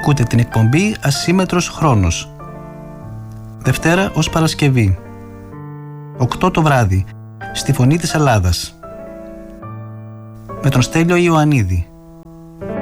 Ακούτε την εκπομπή Ασύμμετρος Χρόνος. Δευτέρα ως Παρασκευή, 8 το βράδυ, στη Φωνή της Ελλάδας, με τον Στέλιο Ιωαννίδη.